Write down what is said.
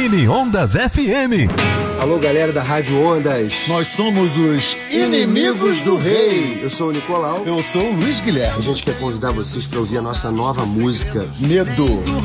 Mini Ondas FM. Alô, galera da Rádio Ondas. Nós somos os Inimigos do Rei. Eu sou o Nicolau. Eu sou o Luiz Guilherme. A gente quer convidar vocês para ouvir a nossa nova música, Medo.